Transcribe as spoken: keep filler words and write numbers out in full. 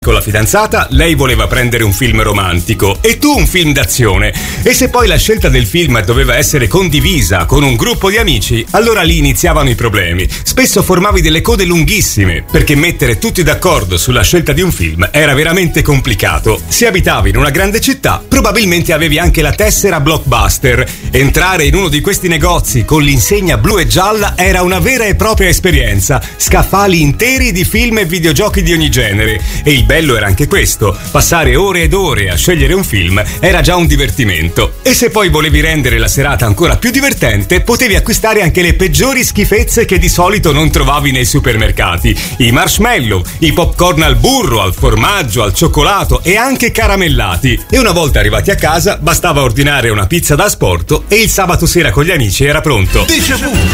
Con la fidanzata, lei voleva prendere un film romantico e tu un film d'azione. E se poi la scelta del film doveva essere condivisa con un gruppo di amici, allora lì iniziavano i problemi. Spesso formavi delle code lunghissime, perché mettere tutti d'accordo sulla scelta di un film era veramente complicato. Se abitavi in una grande città, probabilmente avevi anche la tessera Blockbuster. Entrare in uno di questi negozi con l'insegna blu e gialla era una vera e propria esperienza. Scaffali interi di film e videogiochi di ogni genere. E il bello era anche questo: passare ore ed ore a scegliere un film era già un divertimento. E se poi volevi rendere la serata ancora più divertente, potevi acquistare anche le peggiori schifezze che di solito non trovavi nei supermercati: i marshmallow, i popcorn al burro, al formaggio, al cioccolato e anche caramellati. E una volta arrivati a casa bastava ordinare una pizza da asporto e il sabato sera con gli amici era pronto.